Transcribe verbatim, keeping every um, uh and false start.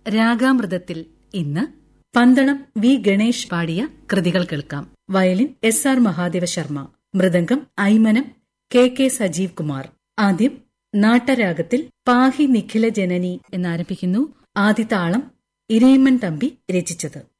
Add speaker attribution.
Speaker 1: രാഗാമൃതത്തിൽ ഇന്ന് പന്തളം വി ഗണേഷ് പാടിയ കൃതികൾ കേൾക്കാം. Violin S R Mahadeva Sharma, mridangam Aymanam K K Sajeev Kumar. ആദ്യം നാട്ടരാഗത്തിൽ പാഹി നിഖില ജനനി എന്നാരംഭിക്കുന്നു. ആദിതാളം ഇരയിമ്മൻ തമ്പി രചിച്ചത്.